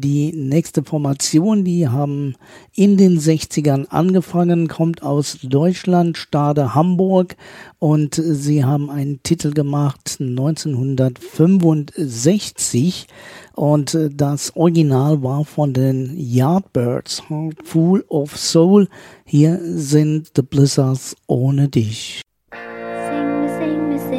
die nächste Formation, die haben in den 60ern angefangen, kommt aus Deutschland, Stade Hamburg, und sie haben einen Titel gemacht 1965 und das Original war von den Yardbirds, Full of Soul. Hier sind The Blizzards ohne dich.